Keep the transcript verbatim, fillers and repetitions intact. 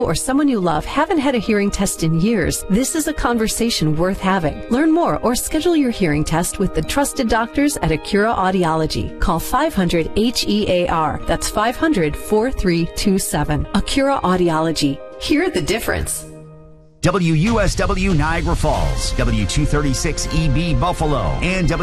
or someone you love haven't had a hearing test in years, this is a conversation worth having. Learn more or schedule your hearing test with the trusted doctors at Acura Audiology. Call five hundred H E A R. That's five hundred, four three two seven. Acura Audiology. Hear the difference. W U S W Niagara Falls, W two thirty-six E B Buffalo, and W